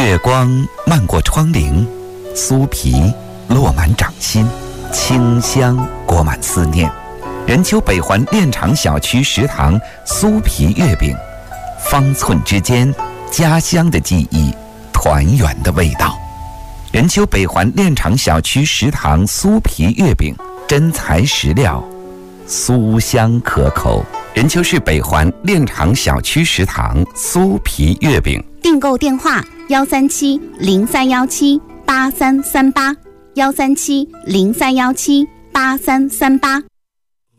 月光漫过窗棂，酥皮落满掌心，清香裹满思念。任丘北环炼厂小区食堂酥皮月饼，方寸之间，家乡的记忆，团圆的味道。任丘北环炼厂小区食堂酥皮月饼，真材实料，酥香可口。任丘市北环炼厂小区食堂酥皮月饼， 订购电话13703178338，13703178338。